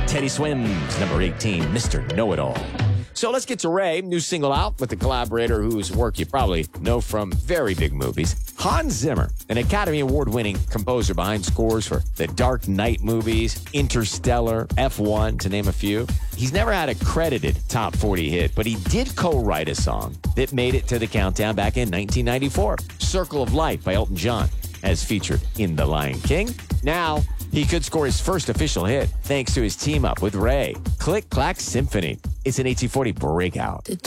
Teddy Swims, number 18, Mr. Know-It-All. So let's get to Ray, new single out with a collaborator whose work you probably know from very big movies. Hans Zimmer, an Academy Award-winning composer behind scores for the Dark Knight movies, Interstellar, F1, to name a few. He's never had a credited top 40 hit, but he did co-write a song that made it to the countdown back in 1994, Circle of Life by Elton John, as featured in The Lion King. Now, he could score his first official hit thanks to his team up with Ray. Click Clack Symphony. It's an 1840 breakout.